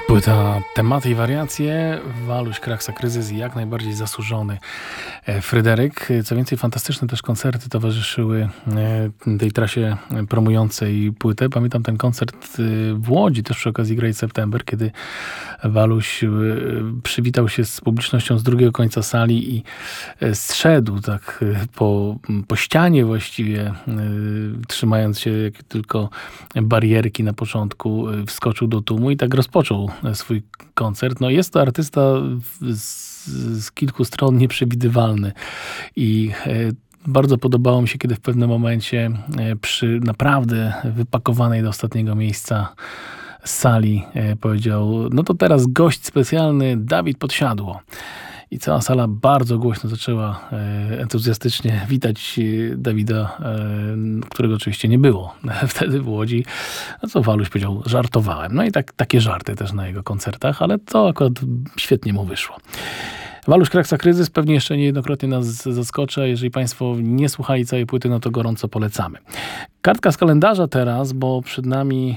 Płyta Tematy i wariacje, Waluś, Kraksa, Kryzys i jak najbardziej zasłużony Fryderyk. Co więcej, fantastyczne też koncerty towarzyszyły tej trasie promującej płytę. Pamiętam ten koncert w Łodzi też przy okazji Great September, kiedy Waluś przywitał się z publicznością z drugiego końca sali i zszedł tak po ścianie właściwie, trzymając się jak tylko barierki na początku, wskoczył do tłumu i tak rozpoczął swój koncert. No jest to artysta z kilku stron nieprzewidywalny i bardzo podobało mi się, kiedy w pewnym momencie przy naprawdę wypakowanej do ostatniego miejsca sali powiedział: no to teraz gość specjalny Dawid Podsiadło. I cała sala bardzo głośno zaczęła entuzjastycznie witać Dawida, którego oczywiście nie było wtedy w Łodzi. No co Waluś powiedział: żartowałem. No i takie żarty też na jego koncertach, ale to akurat świetnie mu wyszło. Waluś, Kraksa, Kryzys pewnie jeszcze niejednokrotnie nas zaskoczy. Jeżeli Państwo nie słuchali całej płyty, no to gorąco polecamy. Kartka z kalendarza teraz, bo przed nami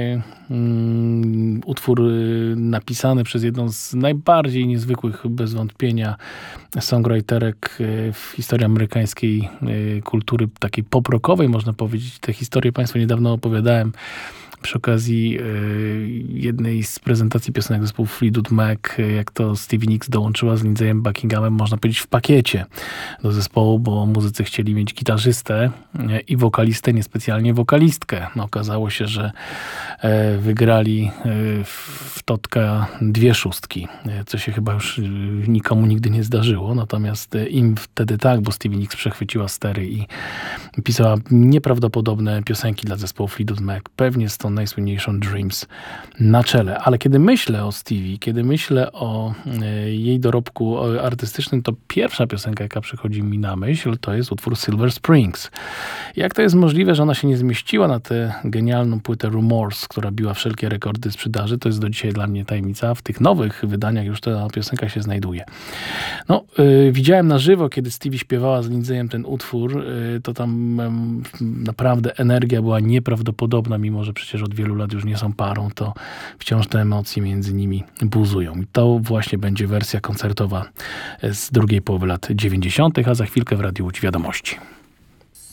utwór napisany przez jedną z najbardziej niezwykłych, bez wątpienia, songwriterek w historii amerykańskiej kultury takiej pop-rockowej, można powiedzieć. Tę historię Państwu niedawno opowiadałem przy okazji jednej z prezentacji piosenek zespołu Fleetwood Mac, jak to Stevie Nicks dołączyła z Lindseyem Buckinghamem, można powiedzieć, w pakiecie do zespołu, bo muzycy chcieli mieć gitarzystę i wokalistę, niespecjalnie wokalistkę. No, okazało się, że wygrali w Totka 2 szóstki, co się chyba już nikomu nigdy nie zdarzyło. Natomiast im wtedy tak, bo Stevie Nicks przechwyciła stery i pisała nieprawdopodobne piosenki dla zespołu Fleetwood Mac. Pewnie z tą najsłynniejszą Dreams na czele. Ale kiedy myślę o Stevie, kiedy myślę o jej dorobku artystycznym, to pierwsza piosenka, jaka przychodzi mi na myśl, to jest utwór Silver Springs. Jak to jest możliwe, że ona się nie zmieściła na tę genialną płytę Rumors, która biła wszelkie rekordy sprzedaży? To jest do dzisiaj dla mnie tajemnica. W tych nowych wydaniach już ta piosenka się znajduje. No, widziałem na żywo, kiedy Stevie śpiewała z Lindseyem ten utwór, to tam naprawdę energia była nieprawdopodobna, mimo że przecież od wielu lat już nie są parą, to wciąż te emocje między nimi buzują. I to właśnie będzie wersja koncertowa z drugiej połowy lat 90., a za chwilkę w Radiu Łódź Wiadomości.